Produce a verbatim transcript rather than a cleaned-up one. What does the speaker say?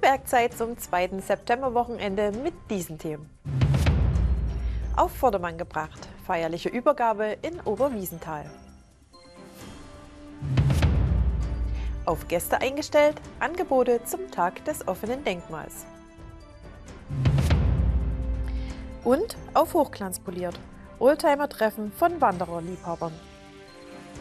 Bergzeit zum zweiten Septemberwochenende mit diesen Themen. Auf Vordermann gebracht, feierliche Übergabe in Oberwiesenthal. Auf Gäste eingestellt, Angebote zum Tag des offenen Denkmals. Und auf Hochglanz poliert, Oldtimer-Treffen von Wandererliebhabern.